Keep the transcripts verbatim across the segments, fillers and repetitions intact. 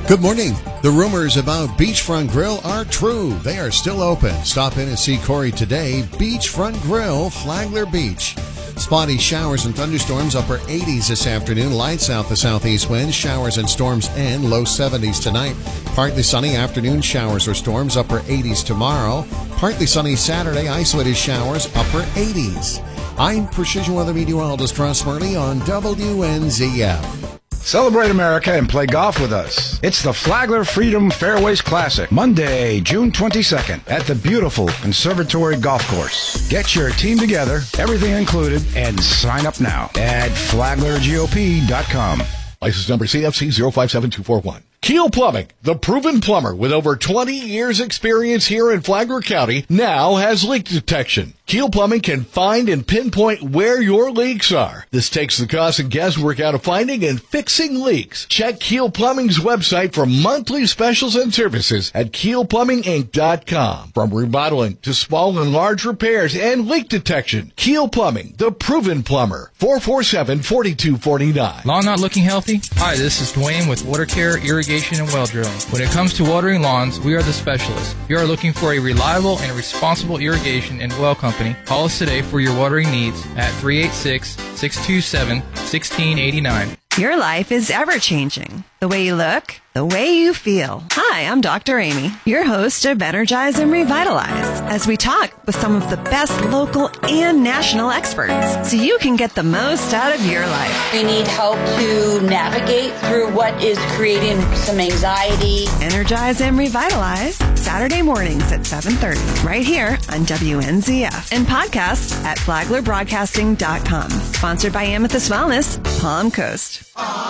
Good morning. The rumors about Beachfront Grill are true. They are still open. Stop in and see Corey today. Beachfront Grill, Flagler Beach. Spotty showers and thunderstorms, upper eighties this afternoon. Light south to southeast winds, showers and storms and low seventies tonight. Partly sunny afternoon showers or storms, upper eighties tomorrow. Partly sunny Saturday, isolated showers, upper eighties. I'm Precision Weather Meteorologist Ross Murley on W N Z F. Celebrate America and play golf with us. It's the Flagler Freedom Fairways Classic, Monday, June twenty-second, at the beautiful Conservatory Golf Course. Get your team together, everything included, and sign up now at flagler G O P dot com. License number C F C zero five seven two four one. Keel Plumbing, the proven plumber with over twenty years experience here in Flagler County, now has leak detection. Keel Plumbing can find and pinpoint where your leaks are. This takes the cost and guesswork out of finding and fixing leaks. Check Keel Plumbing's website for monthly specials and services at keel plumbing inc dot com. From remodeling to small and large repairs and leak detection, Keel Plumbing, the proven plumber. four four seven, four two four nine. Lawn not looking healthy? Hi, this is Dwayne with Water Care, Irrigation, and Well Drilling. When it comes to watering lawns, we are the specialists. If you are looking for a reliable and responsible irrigation and well company, call us today for your watering needs at three eight six, six two seven, one six eight nine. Your life is ever-changing. The way you look, the way you feel. Hi, I'm Doctor Amy, your host of Energize and Revitalize, as we talk with some of the best local and national experts so you can get the most out of your life. We need help to navigate through what is creating some anxiety. Energize and Revitalize, Saturday mornings at seven thirty, right here on W N Z F, and podcast at flagler broadcasting dot com. Sponsored by Amethyst Wellness, Palm Coast.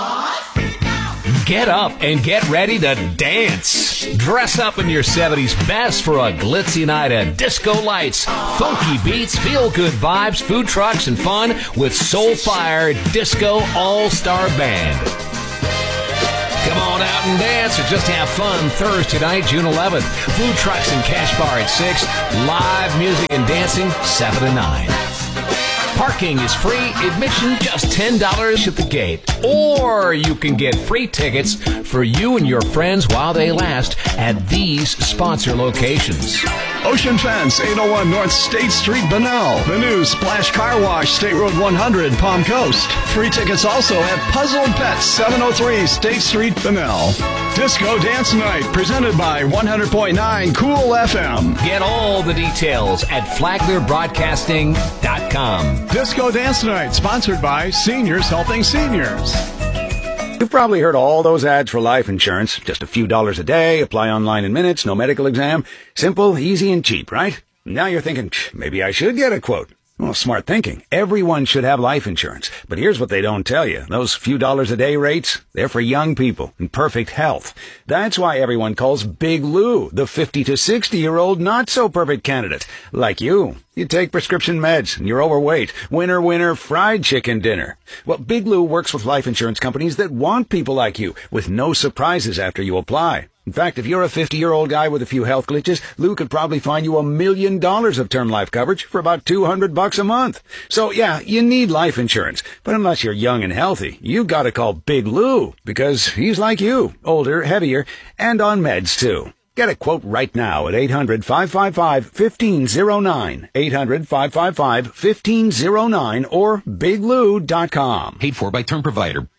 Get up and get ready to dance. Dress up in your seventies best for a glitzy night of disco lights, funky beats, feel-good vibes, food trucks, and fun with Soulfire Disco All-Star Band. Come on out and dance or just have fun Thursday night, June eleventh. Food trucks and cash bar at six. Live music and dancing seven to nine. Parking is free, admission just ten dollars at the gate. Or you can get free tickets for you and your friends while they last at these sponsor locations. Ocean Fence, eight oh one North State Street, Bunnell. The new Splash Car Wash, State Road one hundred, Palm Coast. Free tickets also at Puzzled Pets, seven oh three State Street, Bunnell. Disco Dance Night, presented by one hundred point nine Cool F M. Get all the details at flagler broadcasting dot com. Disco Dance Night, sponsored by Seniors Helping Seniors. You've probably heard all those ads for life insurance. Just a few dollars a day, apply online in minutes, no medical exam. Simple, easy, and cheap, right? Now you're thinking, maybe I should get a quote. Well, smart thinking. Everyone should have life insurance. But here's what they don't tell you. Those few dollars a day rates, they're for young people in perfect health. That's why everyone calls Big Lou the fifty to sixty-year-old not-so-perfect candidate. Like you. You take prescription meds, and you're overweight. Winner, winner, fried chicken dinner. Well, Big Lou works with life insurance companies that want people like you, with no surprises after you apply. In fact, if you're a fifty-year-old guy with a few health glitches, Lou could probably find you a million dollars of term life coverage for about two hundred bucks a month. So, yeah, you need life insurance. But unless you're young and healthy, you gotta call Big Lou, because he's like you, older, heavier, and on meds, too. Get a quote right now at eight hundred, five five five, one five zero nine, eight hundred, five five five, one five zero nine, or big lou dot com. Paid for by term provider.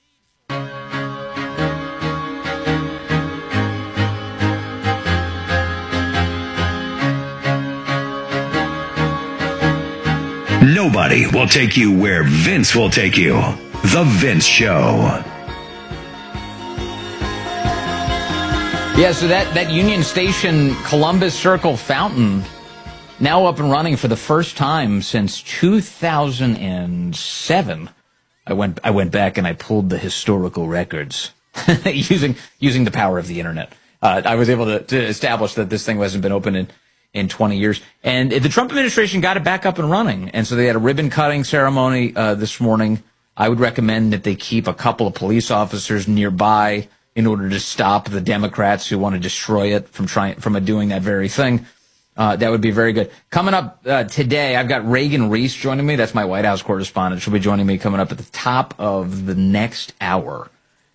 Nobody will take you where Vince will take you. The Vince Show. Yeah, so that, that Union Station Columbus Circle fountain now up and running for the first time since two thousand seven. I went I went back and I pulled the historical records using using the power of the internet. Uh, I was able to, to establish that this thing hasn't been open in, in twenty years. And the Trump administration got it back up and running. And so they had a ribbon-cutting ceremony uh, this morning. I would recommend that they keep a couple of police officers nearby in order to stop the Democrats who want to destroy it from trying from doing that very thing. Uh, that would be very good. Coming up uh, today, I've got Reagan Reese joining me. That's my White House correspondent. She'll be joining me coming up at the top of the next hour.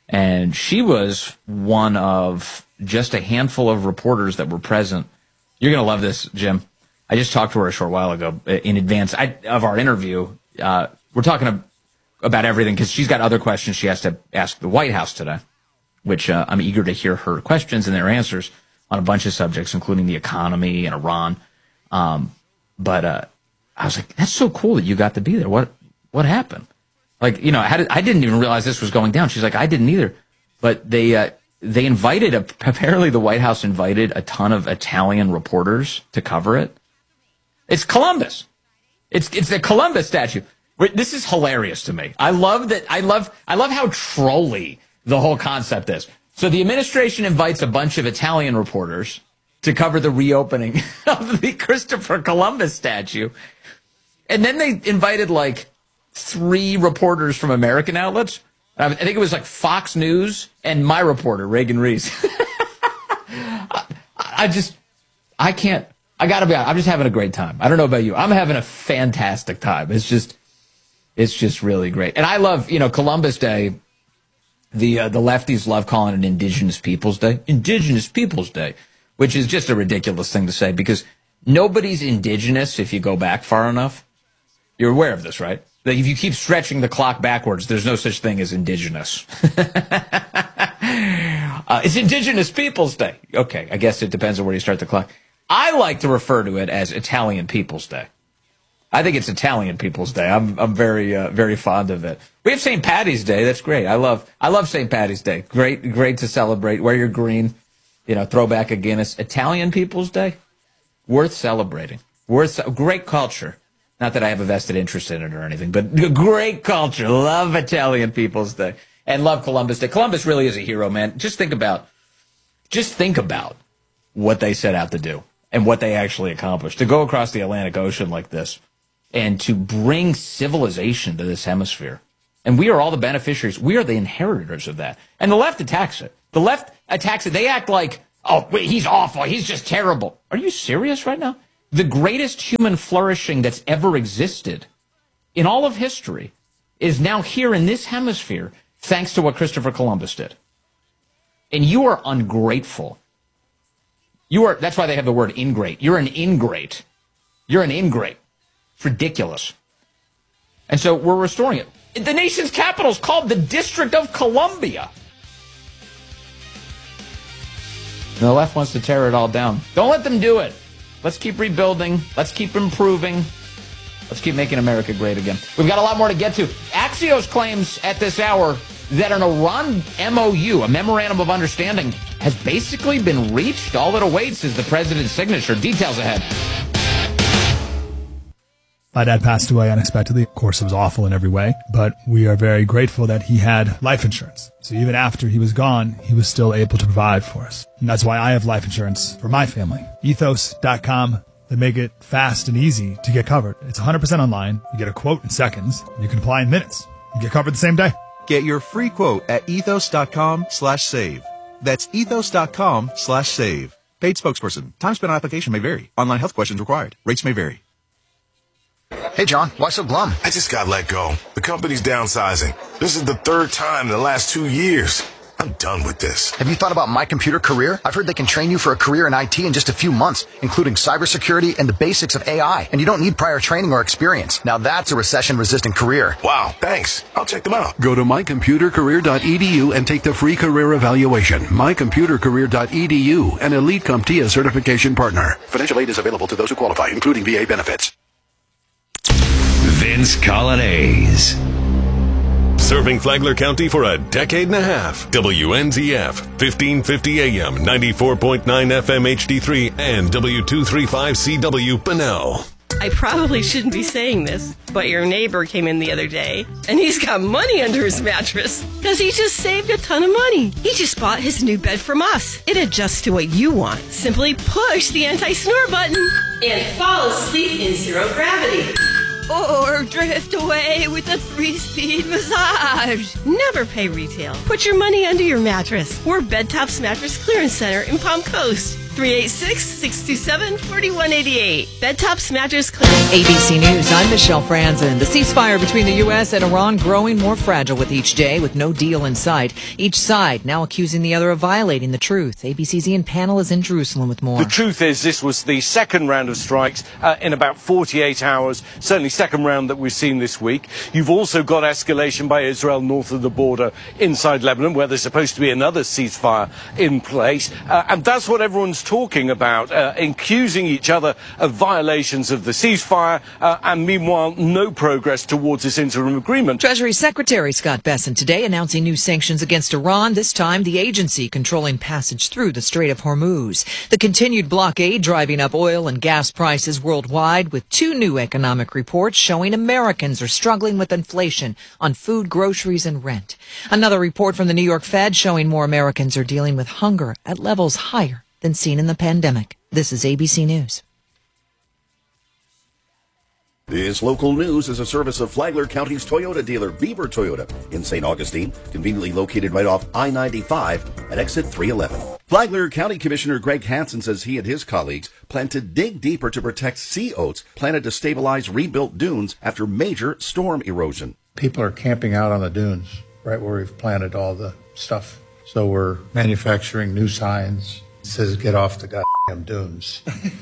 And she was one of just a handful of reporters that were present. You're going to love this, Jim. I just talked to her a short while ago in advance I, of our interview. Uh, we're talking about everything because she's got other questions she has to ask the White House today, which uh, I'm eager to hear her questions and their answers on a bunch of subjects, including the economy and Iran. Um, but uh, I was like, that's so cool that you got to be there. What what happened? Like, you know, how did, I didn't even realize this was going down. She's like, I didn't either. But they uh, they invited, a, apparently the White House invited a ton of Italian reporters to cover it. It's Columbus. It's it's a Columbus statue. This is hilarious to me. I love that. I love I love how trolly the whole concept is. So the administration invites a bunch of Italian reporters to cover the reopening of the Christopher Columbus statue. And then they invited like three reporters from American outlets. I think it was like Fox News and my reporter, Reagan Reese. I, I just, I can't, I gotta be honest, I'm just having a great time. I don't know about you. I'm having a fantastic time. It's just, it's just really great. And I love, you know, Columbus Day, the uh, the lefties love calling it Indigenous Peoples Day. Indigenous Peoples Day, which is just a ridiculous thing to say because nobody's indigenous if you go back far enough. You're aware of this, right? That if you keep stretching the clock backwards, there's no such thing as indigenous. uh, it's Indigenous Peoples Day. Okay, I guess it depends on where you start the clock. I like to refer to it as Italian Peoples Day. I think it's Italian Peoples Day. I'm I'm very uh, very fond of it. We have Saint Patty's Day. That's great. I love I love Saint Patty's Day. Great great to celebrate. Wear your green. You know, throw back a Guinness. Italian Peoples Day, worth celebrating. Worth great culture. Not that I have a vested interest in it or anything, but great culture. Love Italian Peoples Day and love Columbus Day. Columbus really is a hero, man. Just think about, just think about what they set out to do and what they actually accomplished. To go across the Atlantic Ocean like this and to bring civilization to this hemisphere. And we are all the beneficiaries. We are the inheritors of that. And the left attacks it. The left attacks it. They act like, oh, wait, he's awful. He's just terrible. Are you serious right now? The greatest human flourishing that's ever existed in all of history is now here in this hemisphere thanks to what Christopher Columbus did. And you are ungrateful. You are, that's why they have the word ingrate. You're an ingrate. You're an ingrate. It's ridiculous. And so we're restoring it. The nation's capital is called the District of Columbia. And the left wants to tear it all down. Don't let them do it. Let's keep rebuilding. Let's keep improving. Let's keep making America great again. We've got a lot more to get to. Axios claims at this hour that an Iran M O U, a memorandum of understanding, has basically been reached. All that awaits is the president's signature. Details ahead. My dad passed away unexpectedly. Of course, it was awful in every way, but we are very grateful that he had life insurance. So even after he was gone, he was still able to provide for us. And that's why I have life insurance for my family. Ethos dot com. They make it fast and easy to get covered. It's one hundred percent online. You get a quote in seconds. You can apply in minutes. You get covered the same day. Get your free quote at ethos dot com slash save. That's ethos dot com slash save. Paid spokesperson. Time spent on application may vary. Online health questions required. Rates may vary. Hey, John, why so glum? I just got let go. The company's downsizing. This is the third time in the last two years. I'm done with this. Have you thought about My Computer Career? I've heard they can train you for a career in I T in just a few months, including cybersecurity and the basics of A I. And you don't need prior training or experience. Now that's a recession-resistant career. Wow, thanks. I'll check them out. Go to my computer career dot e d u and take the free career evaluation. my computer career dot e d u, an Elite CompTIA certification partner. Financial aid is available to those who qualify, including V A benefits. Vince Colonnese. Serving Flagler County for a decade and a half. W N Z F, fifteen fifty A M, ninety-four point nine F M H D three, and W two thirty-five C W Bunnell. I probably shouldn't be saying this, but your neighbor came in the other day, and he's got money under his mattress because he just saved a ton of money. He just bought his new bed from us. It adjusts to what you want. Simply push the anti-snore button and fall asleep in zero gravity. Or drift away with a three-speed massage. Never pay retail. Put your money under your mattress. We're Bed Tops Mattress Clearance Center in Palm Coast. three eight six, six two seven, four one eight eight. Bed Tops Mattress Clinic. A B C News, I'm Michelle Franzen. The ceasefire between the U S and Iran growing more fragile with each day, with no deal in sight. Each side now accusing the other of violating the truth. A B C's Ian Pannell is in Jerusalem with more. The truth is this was the second round of strikes uh, in about forty-eight hours, certainly second round that we've seen this week. You've also got escalation by Israel north of the border inside Lebanon, where there's supposed to be another ceasefire in place. Uh, and that's what everyone's talking about, uh, accusing each other of violations of the ceasefire, uh, and meanwhile, no progress towards this interim agreement. Treasury Secretary Scott Bessent today announcing new sanctions against Iran, this time the agency controlling passage through the Strait of Hormuz. The continued blockade driving up oil and gas prices worldwide, with two new economic reports showing Americans are struggling with inflation on food, groceries, and rent. Another report from the New York Fed showing more Americans are dealing with hunger at levels higher than seen in the pandemic. This is A B C News. This local news is a service of Flagler County's Toyota dealer, Beaver Toyota, in Saint Augustine, conveniently located right off I ninety-five at exit three eleven. Flagler County Commissioner Greg Hansen says he and his colleagues plan to dig deeper to protect sea oats planted to stabilize rebuilt dunes after major storm erosion. People are camping out on the dunes, right where we've planted all the stuff. So we're manufacturing new signs that says get off the goddamn dunes.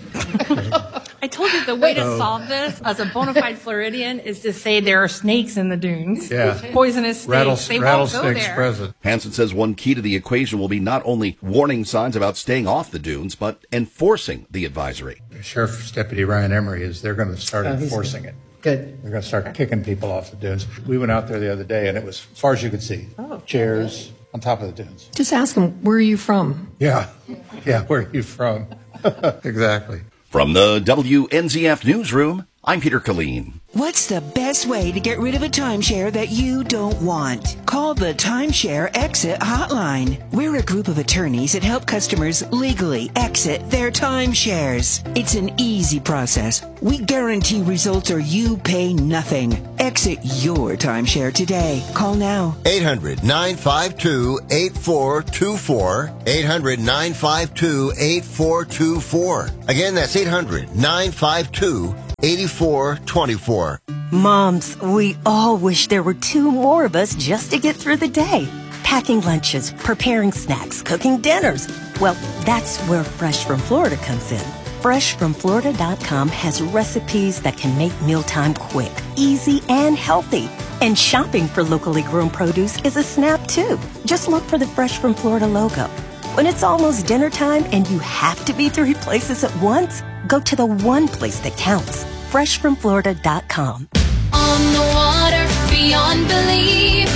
I told you the way to solve this as a bona fide Floridian is to say there are snakes in the dunes. Yeah. Poisonous snakes. Rattles- they won't go rattlesnakes there. present. Hansen says one key to the equation will be not only warning signs about staying off the dunes, but enforcing the advisory. Sheriff's Deputy Ryan Emery is they're going to start Oh, he's enforcing it. Good. They're going to start kicking people off the dunes. We went out there the other day, and it was as far as you could see. Oh, chairs on top of the dunes. Just ask them, where are you from? Yeah. Yeah, where are you from? Exactly. From the W N Z F Newsroom, I'm Peter Killeen. What's the best way to get rid of a timeshare that you don't want? Call the Timeshare Exit Hotline. We're a group of attorneys that help customers legally exit their timeshares. It's an easy process. We guarantee results or you pay nothing. Exit your timeshare today. Call now. eight hundred, nine five two, eight four two four. eight hundred, nine five two, eight four two four. Again, that's eight hundred, nine five two, eight four two four. Moms, we all wish there were two more of us just to get through the day. Packing lunches, preparing snacks, cooking dinners. Well, that's where Fresh from Florida comes in. fresh from florida dot com has recipes that can make mealtime quick, easy, and healthy. And shopping for locally grown produce is a snap, too. Just look for the Fresh from Florida logo. When it's almost dinner time and you have to be three places at once, go to the one place that counts. fresh from florida dot com. On the water, beyond belief,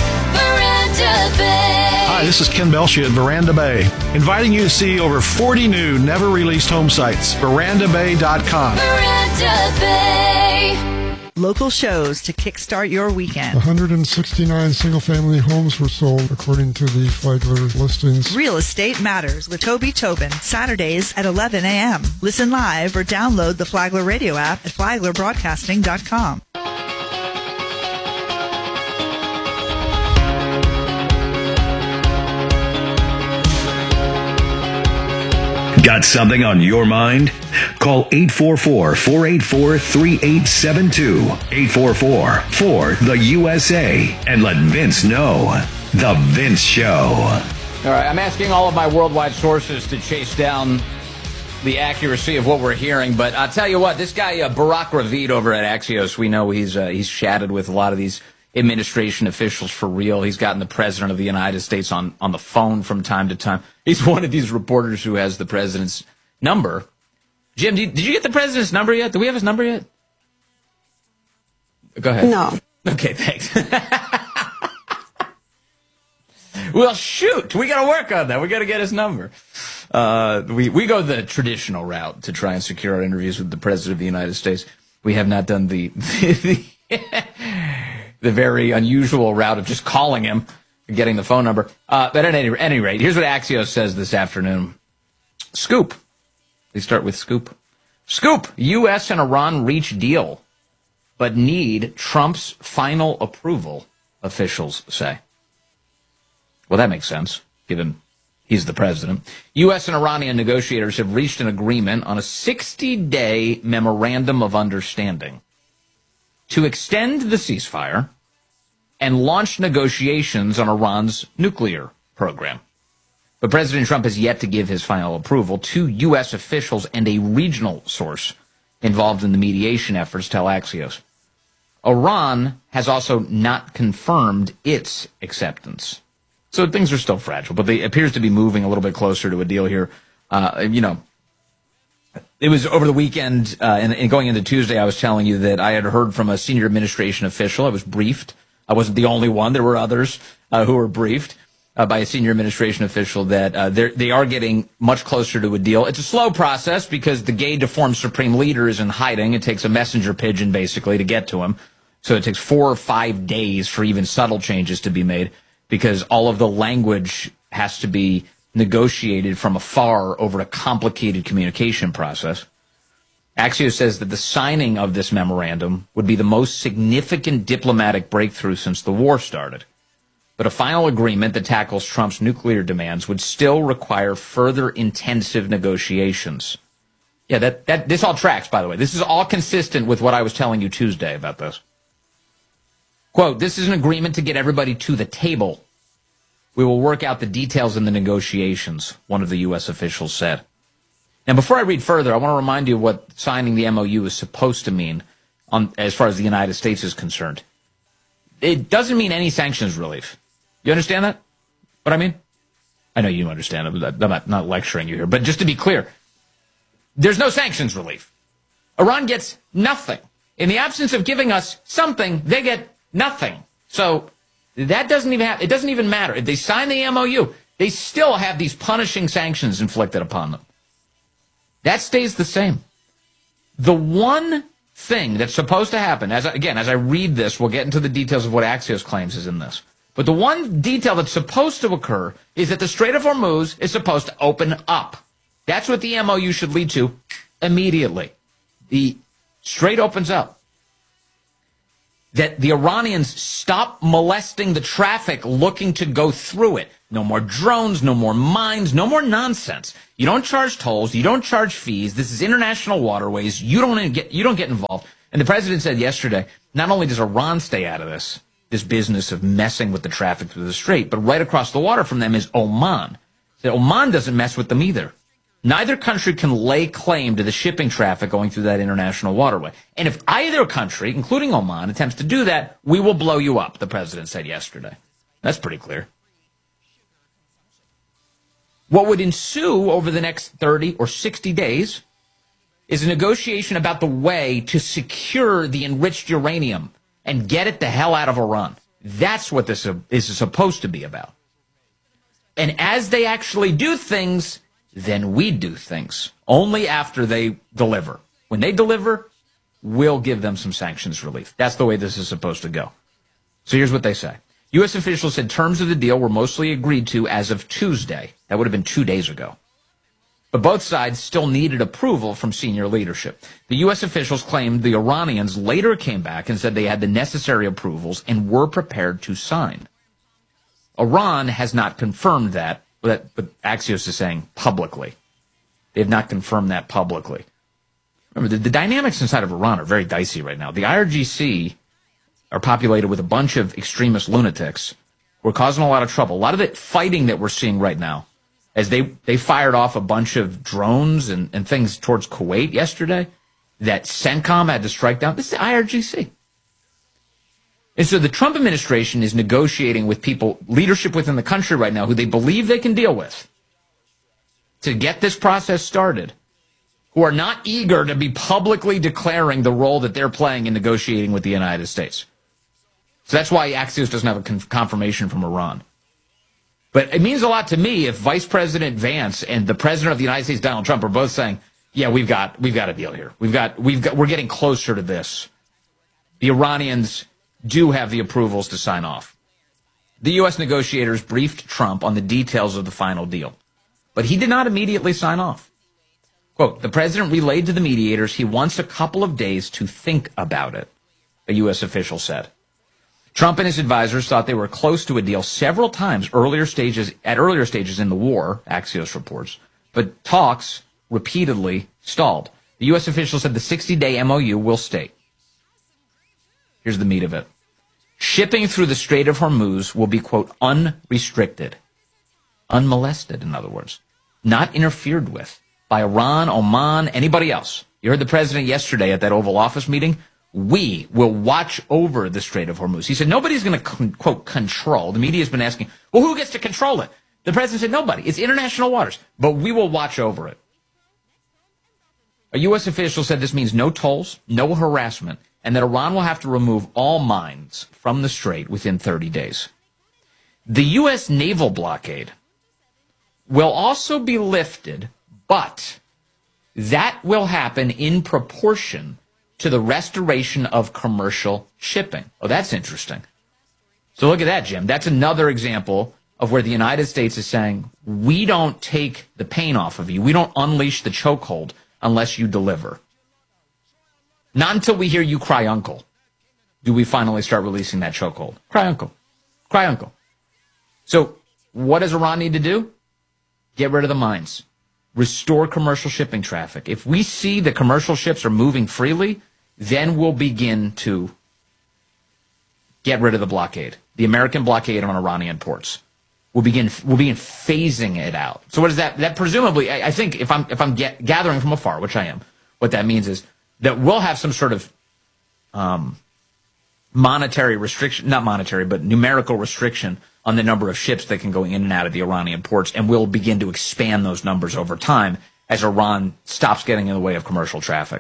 Veranda Bay. Hi, this is Ken Belshie at Veranda Bay, inviting you to see over forty new, never-released home sites. veranda bay dot com. Veranda Bay. Local shows to kickstart your weekend. one hundred sixty-nine single-family homes were sold, according to the Flagler listings. Real Estate Matters with Toby Tobin, Saturdays at eleven a.m. Listen live or download the Flagler radio app at flagler broadcasting dot com. Got something on your mind? Call eight four four, four eight four, three eight seven two, eight four four, four, the U S A, and let Vince know. The Vince Show. All right, I'm asking all of my worldwide sources to chase down the accuracy of what we're hearing, but I'll tell you what, this guy, uh, Barack Ravid over at Axios, we know he's uh, he's chatted with a lot of these administration officials for real. He's gotten the president of the United States on, on the phone from time to time. He's one of these reporters who has the president's number. Jim, did you, did you get the president's number yet? Do we have his number yet? Go ahead. No. Okay, thanks. Well, shoot, we got to work on that. We got to get his number. Uh, we, we go the traditional route to try and secure our interviews with the president of the United States. We have not done the, the, the very unusual route of just calling him, getting the phone number. Uh, but at any, any rate, here's what Axios says this afternoon. Scoop. They start with scoop. Scoop. U S and Iran reach deal, but need Trump's final approval, officials say. Well, that makes sense, given He's the president. U S and Iranian negotiators have reached an agreement on a sixty-day memorandum of understanding to extend the ceasefire and launch negotiations on Iran's nuclear program. But President Trump has yet to give his final approval. Two U S officials and a regional source involved in the mediation efforts tell Axios. Iran has also not confirmed its acceptance. So things are still fragile, but they appears to be moving a little bit closer to a deal here. Uh, you know, it was over the weekend, uh, and, and going into Tuesday, I was telling you that I had heard from a senior administration official. I was briefed. I wasn't the only one. There were others uh, who were briefed uh, by a senior administration official that uh, they are getting much closer to a deal. It's a slow process because the gay deformed supreme leader is in hiding. It takes a messenger pigeon, basically, to get to him. So it takes four or five days for even subtle changes to be made, because all of the language has to be negotiated from afar over a complicated communication process. Axios says that the signing of this memorandum would be the most significant diplomatic breakthrough since the war started. But a final agreement that tackles Trump's nuclear demands would still require further intensive negotiations. Yeah, that, that this all tracks, by the way. This is all consistent with what I was telling you Tuesday about this. Quote, this is an agreement to get everybody to the table. We will work out the details in the negotiations, one of the U S officials said. Now, before I read further, I want to remind you what signing the M O U is supposed to mean on, as far as the United States is concerned. It doesn't mean any sanctions relief. You understand that? What I mean? I know you understand it. I'm not, not lecturing you here. But just to be clear, there's no sanctions relief. Iran gets nothing. In the absence of giving us something, they get nothing. So that doesn't even have, it doesn't even matter. If they sign the M O U, they still have these punishing sanctions inflicted upon them. That stays the same. The one thing that's supposed to happen, as I, again, as I read this, we'll get into the details of what Axios claims is in this. But the one detail that's supposed to occur is that the Strait of Hormuz is supposed to open up. That's what the M O U should lead to immediately. The Strait opens up. That the Iranians stop molesting the traffic looking to go through it. No more drones, no more mines, no more nonsense. You don't charge tolls, you don't charge fees. This is international waterways. You don't get you don't get involved. And the president said yesterday, not only does Iran stay out of this, this business of messing with the traffic through the strait, but right across the water from them is Oman. So Oman doesn't mess with them either. Neither country can lay claim to the shipping traffic going through that international waterway. And if either country, including Oman, attempts to do that, we will blow you up, the president said yesterday. That's pretty clear. What would ensue over the next thirty or sixty days is a negotiation about the way to secure the enriched uranium and get it the hell out of Iran. That's what this is supposed to be about. And as they actually do things, then we do things only after they deliver. When they deliver, we'll give them some sanctions relief. That's the way this is supposed to go. So here's what they say. U S officials said terms of the deal were mostly agreed to as of Tuesday. That would have been two days ago. But both sides still needed approval from senior leadership. The U S officials claimed the Iranians later came back and said they had the necessary approvals and were prepared to sign. Iran has not confirmed that. But Axios is saying publicly. They have not confirmed that publicly. Remember, the, the dynamics inside of Iran are very dicey right now. The I R G C are populated with a bunch of extremist lunatics who are causing a lot of trouble. A lot of the fighting that we're seeing right now, as they, they fired off a bunch of drones and, and things towards Kuwait yesterday that CENTCOM had to strike down. This is the I R G C. And so the Trump administration is negotiating with people, leadership within the country right now, who they believe they can deal with to get this process started, who are not eager to be publicly declaring the role that they're playing in negotiating with the United States. So that's why Axios doesn't have a con- confirmation from Iran. But it means a lot to me if Vice President Vance and the President of the United States, Donald Trump, are both saying, yeah, we've got, we've got a deal here. We've got, we've got, we're getting closer to this. The Iranians do have the approvals to sign off. The U S negotiators briefed Trump on the details of the final deal, but he did not immediately sign off. Quote, the president relayed to the mediators he wants a couple of days to think about it, a U S official said. Trump and his advisors thought they were close to a deal several times earlier stages at earlier stages in the war, Axios reports, but talks repeatedly stalled. The U S official said the sixty-day M O U will state. Here's the meat of it. Shipping through the Strait of Hormuz will be, quote, unrestricted, unmolested, in other words, not interfered with by Iran, Oman, anybody else. You heard the president yesterday at that Oval Office meeting. We will watch over the Strait of Hormuz. He said nobody's going to, quote, control. The media has been asking, well, who gets to control it? The president said nobody. It's international waters, but we will watch over it. A U S official said this means no tolls, no harassment, and that Iran will have to remove all mines from the strait within thirty days. The U S naval blockade will also be lifted, but that will happen in proportion to the restoration of commercial shipping. Oh, that's interesting. So look at that, Jim. That's another example of where the United States is saying, we don't take the pain off of you. We don't unleash the chokehold unless you deliver. Not until we hear you cry uncle do we finally start releasing that chokehold. Cry uncle. Cry uncle. So what does Iran need to do? Get rid of the mines. Restore commercial shipping traffic. If we see the commercial ships are moving freely, then we'll begin to get rid of the blockade, the American blockade on Iranian ports. We'll begin we'll begin phasing it out. So what is that? That presumably, I, I think, if I'm if I'm get, gathering from afar, which I am, what that means is that we'll have some sort of um, monetary restriction, not monetary, but numerical restriction on the number of ships that can go in and out of the Iranian ports, and we'll begin to expand those numbers over time as Iran stops getting in the way of commercial traffic.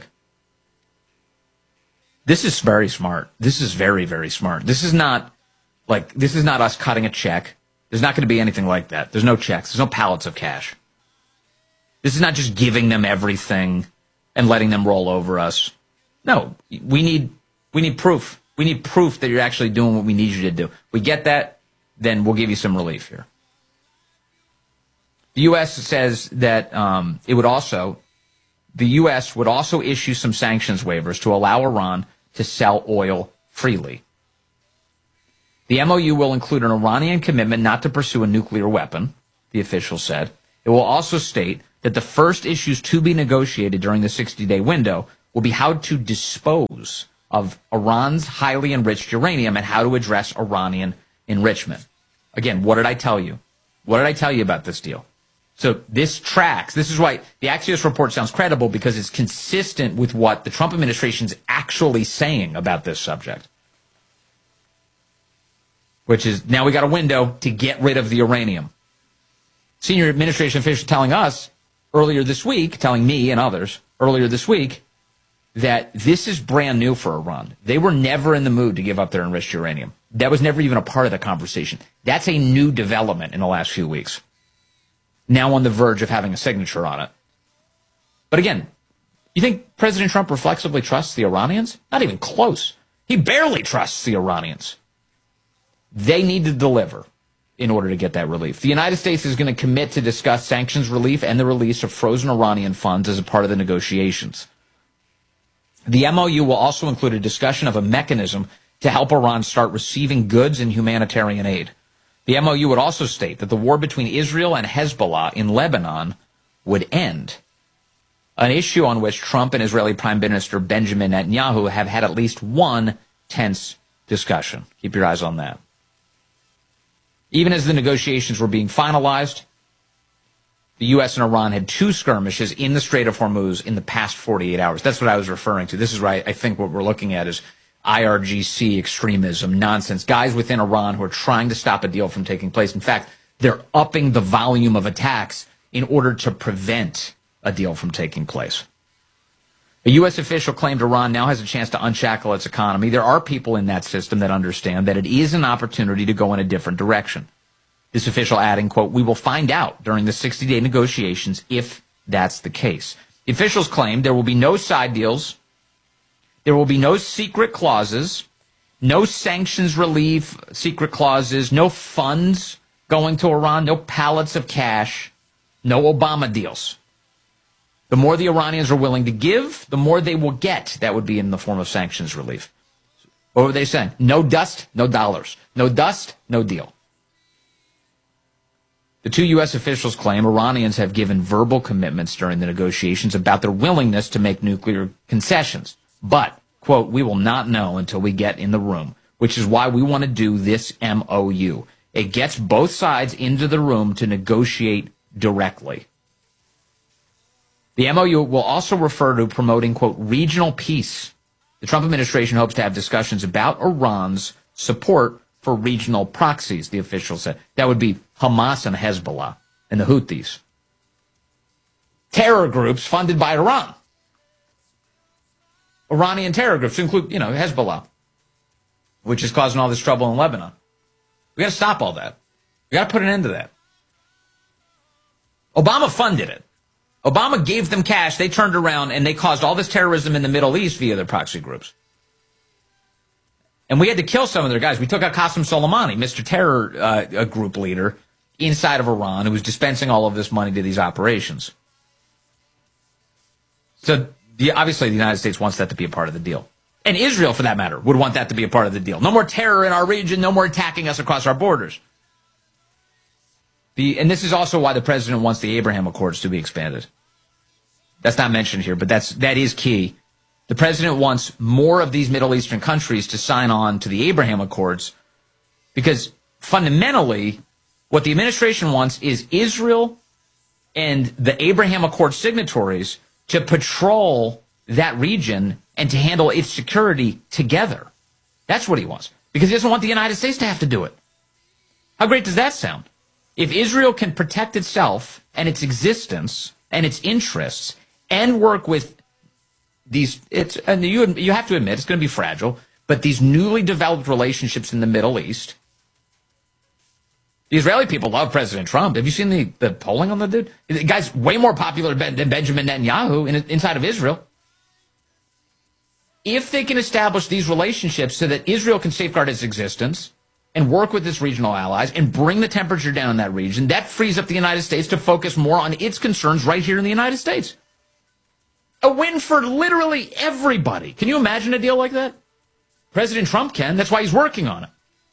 This is very smart. This is very, very smart. This is not like, this is not us cutting a check. There's not going to be anything like that. There's no checks. There's no pallets of cash. This is not just giving them everything and letting them roll over us. No, we need, we need proof. We need proof that you're actually doing what we need you to do. We get that, then we'll give you some relief here. The U S says that um, it would also, the U S would also issue some sanctions waivers to allow Iran to sell oil freely. The M O U will include an Iranian commitment not to pursue a nuclear weapon, the official said. It will also state that the first issues to be negotiated during the sixty-day window will be how to dispose of Iran's highly enriched uranium and how to address Iranian enrichment. Again, what did I tell you? What did I tell you about this deal? So this tracks. This is why the Axios report sounds credible, because it's consistent with what the Trump administration is actually saying about this subject, which is now we got a window to get rid of the uranium. Senior administration official telling us earlier this week, telling me and others earlier this week, that this is brand new for Iran. They were never in the mood to give up their enriched uranium. That was never even a part of the conversation. That's a new development in the last few weeks. Now on the verge of having a signature on it. But again, you think President Trump reflexively trusts the Iranians? Not even close. He barely trusts the Iranians. They need to deliver in order to get that relief. The United States is going to commit to discuss sanctions relief and the release of frozen Iranian funds as a part of the negotiations. The M O U will also include a discussion of a mechanism to help Iran start receiving goods and humanitarian aid. The M O U would also state that the war between Israel and Hezbollah in Lebanon would end, an issue on which Trump and Israeli Prime Minister Benjamin Netanyahu have had at least one tense discussion. Keep your eyes on that. Even as the negotiations were being finalized, the U S and Iran had two skirmishes in the Strait of Hormuz in the past forty-eight hours. That's what I was referring to. This is right. I think what we're looking at is I R G C extremism, nonsense. Guys within Iran who are trying to stop a deal from taking place. In fact, they're upping the volume of attacks in order to prevent a deal from taking place. A U S official claimed Iran now has a chance to unshackle its economy. There are people in that system that understand that it is an opportunity to go in a different direction. This official adding, quote, we will find out during the sixty-day negotiations if that's the case. The officials claimed there will be no side deals. There will be no secret clauses, no sanctions relief secret clauses, no funds going to Iran, no pallets of cash, no Obama deals. The more the Iranians are willing to give, the more they will get. That would be in the form of sanctions relief. What were they saying? No dust, no dollars. No dust, no deal. The two U S officials claim Iranians have given verbal commitments during the negotiations about their willingness to make nuclear concessions. But, quote, we will not know until we get in the room, which is why we want to do this M O U. It gets both sides into the room to negotiate directly. The M O U will also refer to promoting, quote, regional peace. The Trump administration hopes to have discussions about Iran's support for regional proxies, the official said. That would be Hamas and Hezbollah and the Houthis. Terror groups funded by Iran. Iranian terror groups include, you know, Hezbollah, which is causing all this trouble in Lebanon. We got to stop all that. We got to put an end to that. Obama funded it. Obama gave them cash. They turned around and they caused all this terrorism in the Middle East via their proxy groups. And we had to kill some of their guys. We took out Qasem Soleimani, Mister Terror uh, a group leader inside of Iran, who was dispensing all of this money to these operations. So the, obviously the United States wants that to be a part of the deal. And Israel, for that matter, would want that to be a part of the deal. No more terror in our region, no more attacking us across our borders. The, and this is also why the president wants the Abraham Accords to be expanded. That's not mentioned here, but that's, that is key. The president wants more of these Middle Eastern countries to sign on to the Abraham Accords because fundamentally what the administration wants is Israel and the Abraham Accord signatories to patrol that region and to handle its security together. That's what he wants because he doesn't want the United States to have to do it. How great does that sound? If Israel can protect itself and its existence and its interests and work with these, it's, and you, you have to admit it's going to be fragile, but these newly developed relationships in the Middle East, the Israeli people love President Trump. Have you seen the, the polling on the dude? The guy's way more popular than Benjamin Netanyahu in, inside of Israel. If they can establish these relationships so that Israel can safeguard its existence and work with its regional allies and bring the temperature down in that region, that frees up the United States to focus more on its concerns right here in the United States. A win for literally everybody. Can you imagine a deal like that? President Trump can. That's why he's working on it.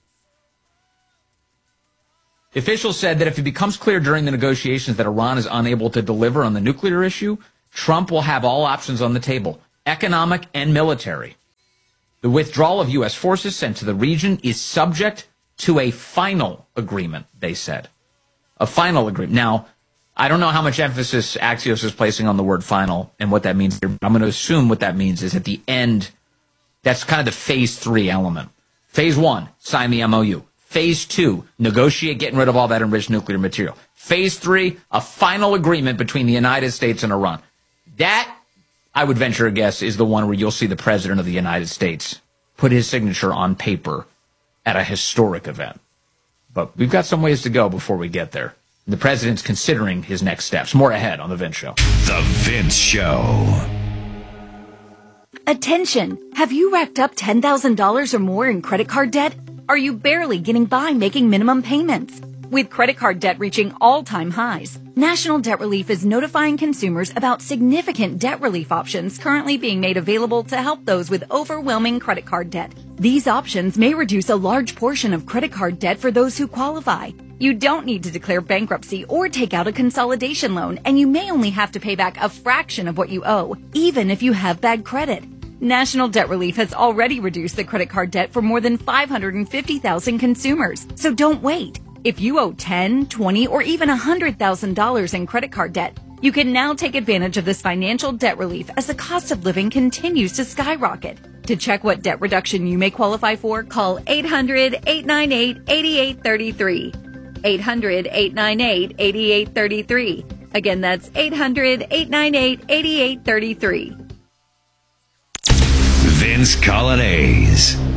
The officials said that if it becomes clear during the negotiations that Iran is unable to deliver on the nuclear issue, Trump will have all options on the table, economic and military. The withdrawal of U S forces sent to the region is subject to a final agreement, they said. A final agreement. Now, I don't know how much emphasis Axios is placing on the word final and what that means here. I'm going to assume what that means is at the end, that's kind of the phase three element. Phase one, sign the M O U. Phase two, negotiate getting rid of all that enriched nuclear material. Phase three, a final agreement between the United States and Iran. That, I would venture a guess, is the one where you'll see the President of the United States put his signature on paper at a historic event. But we've got some ways to go before we get there. The president's considering his next steps. More ahead on The Vince Show. The Vince Show. Attention! Have you racked up ten thousand dollars or more in credit card debt? Are you barely getting by making minimum payments? With credit card debt reaching all-time highs, National Debt Relief is notifying consumers about significant debt relief options currently being made available to help those with overwhelming credit card debt. These options may reduce a large portion of credit card debt for those who qualify. You don't need to declare bankruptcy or take out a consolidation loan, and you may only have to pay back a fraction of what you owe, even if you have bad credit. National Debt Relief has already reduced the credit card debt for more than five hundred fifty thousand consumers, so don't wait. If you owe ten, twenty, or even one hundred thousand dollars in credit card debt, you can now take advantage of this financial debt relief as the cost of living continues to skyrocket. To check what debt reduction you may qualify for, call eight hundred, eight nine eight, eight eight three three. eight hundred, eight nine eight, eight eight three three. Again, that's eight hundred, eight nine eight, eight eight three three. Vince Colonnese.